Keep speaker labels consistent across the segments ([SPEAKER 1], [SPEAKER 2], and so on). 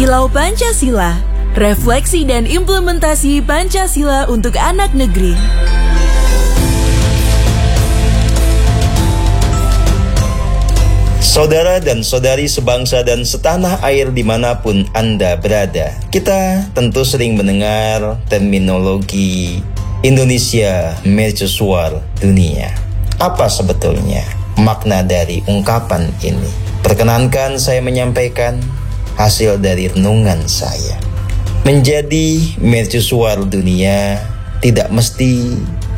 [SPEAKER 1] Kilau Pancasila, refleksi dan implementasi Pancasila untuk anak negeri.
[SPEAKER 2] Saudara dan saudari sebangsa dan setanah air dimanapun Anda berada, kita tentu sering mendengar terminologi Indonesia Mercusuar Dunia. Apa sebetulnya makna dari ungkapan ini? Perkenankan saya menyampaikan hasil dari renungan saya. Menjadi mercusuar dunia tidak mesti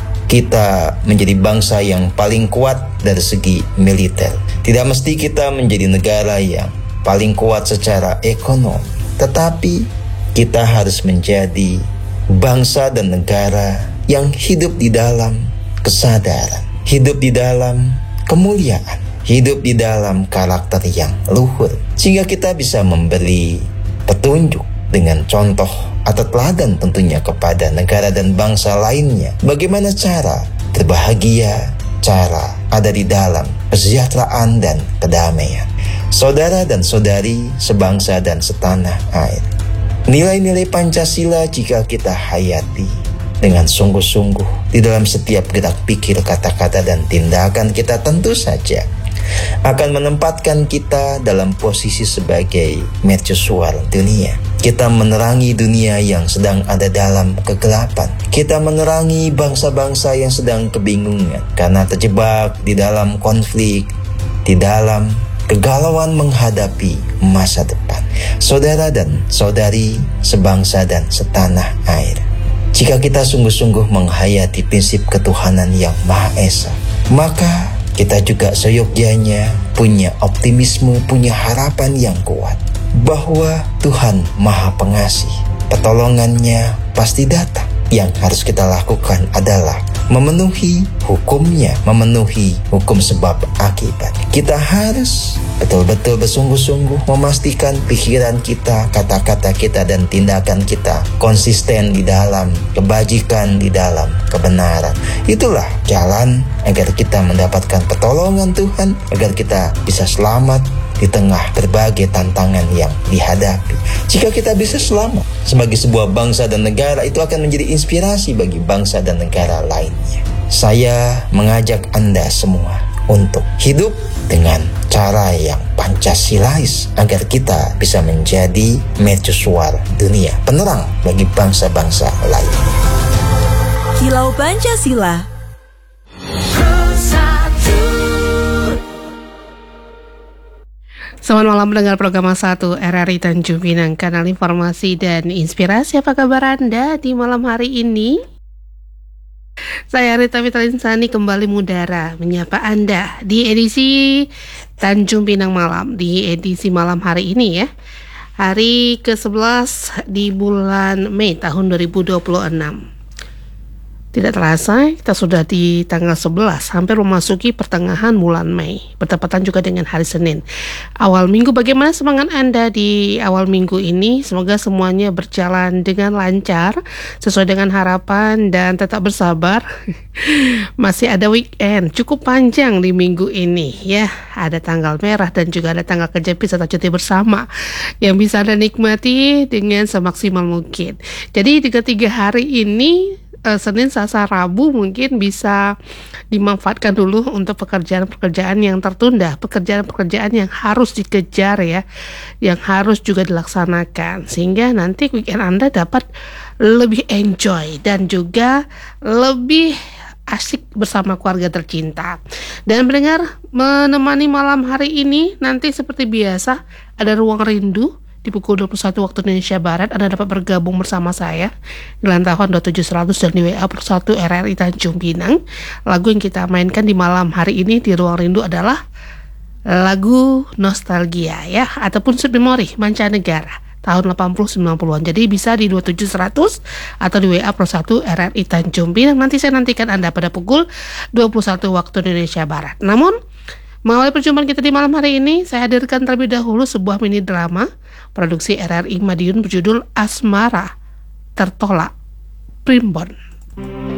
[SPEAKER 2] kita menjadi bangsa yang paling kuat dari segi militer. Tidak mesti kita menjadi negara yang paling kuat secara ekonomi. Tetapi kita harus menjadi bangsa dan negara yang hidup di dalam kesadaran, hidup di dalam kemuliaan, hidup di dalam karakter yang luhur, sehingga kita bisa memberi petunjuk dengan contoh atau teladan tentunya kepada negara dan bangsa lainnya. Bagaimana cara berbahagia, cara ada di dalam kesejahteraan dan kedamaian. Saudara dan saudari sebangsa dan setanah air, nilai-nilai Pancasila jika kita hayati dengan sungguh-sungguh di dalam setiap gerak pikir, kata-kata, dan tindakan kita, tentu saja akan menempatkan kita dalam posisi sebagai mercusuar dunia. Kita menerangi dunia yang sedang ada dalam kegelapan. Kita menerangi bangsa-bangsa yang sedang kebingungan karena terjebak di dalam konflik, di dalam kegalauan menghadapi masa depan. Saudara dan saudari sebangsa dan setanah air, jika kita sungguh-sungguh menghayati prinsip ketuhanan yang Maha Esa, maka kita juga seyogyanya punya optimisme, punya harapan yang kuat bahwa Tuhan Maha Pengasih, pertolongannya pasti datang. Yang harus kita lakukan adalah memenuhi hukumnya, memenuhi hukum sebab akibat. Kita harus betul-betul bersungguh-sungguh memastikan pikiran kita, kata-kata kita, dan tindakan kita konsisten di dalam kebajikan, di dalam kebenaran. Itulah jalan agar kita mendapatkan pertolongan Tuhan, agar kita bisa selamat di tengah berbagai tantangan yang dihadapi. Jika kita bisa selamat sebagai sebuah bangsa dan negara, itu akan menjadi inspirasi bagi bangsa dan negara lainnya. Saya mengajak Anda semua untuk hidup dengan cara yang Pancasilais agar kita bisa menjadi mercusuar dunia, penerang bagi bangsa-bangsa lain.
[SPEAKER 1] Kilau Pancasila.
[SPEAKER 3] Selamat malam mendengar program 1 RRI Tanjung Pinang, kanal informasi dan inspirasi. Apa kabar Anda di malam hari ini? Saya Rita Mitalinsani kembali mengudara menyapa Anda di edisi Tanjung Pinang Malam, di edisi malam hari ini ya. Hari ke-11 di bulan Mei tahun 2026. Tidak terasa kita sudah di tanggal 11, hampir memasuki pertengahan bulan Mei, bertepatan juga dengan hari Senin. Awal minggu, bagaimana semangat Anda di awal minggu ini? Semoga semuanya berjalan dengan lancar, sesuai dengan harapan, dan tetap bersabar. Masih ada weekend, cukup panjang di minggu ini ya. Ada tanggal merah dan juga ada tanggal kejepit serta cuti bersama yang bisa Anda nikmati dengan semaksimal mungkin. Jadi di ketiga hari ini, Senin, Selasa, Rabu mungkin bisa dimanfaatkan dulu untuk pekerjaan-pekerjaan yang tertunda, pekerjaan-pekerjaan yang harus dikejar ya, yang harus juga dilaksanakan, sehingga nanti weekend Anda dapat lebih enjoy dan juga lebih asik bersama keluarga tercinta. Dan mendengar menemani malam hari ini, nanti seperti biasa ada Ruang Rindu di pukul 21 waktu Indonesia Barat. Anda dapat bergabung bersama saya di Lantauan 2700 dan di WA +1 RRI Tanjung Pinang. Lagu yang kita mainkan di malam hari ini di Ruang Rindu adalah lagu nostalgia ya, ataupun Sweet Memory mancanegara tahun 80-90-an. Jadi bisa di 2700 atau di WA +1 RRI Tanjung Pinang. Nanti saya nantikan Anda pada pukul 21 waktu Indonesia Barat. Namun mengawali perjumpaan kita di malam hari ini, saya hadirkan terlebih dahulu sebuah mini drama produksi RRI Madiun berjudul Asmara Tertolak Primbon.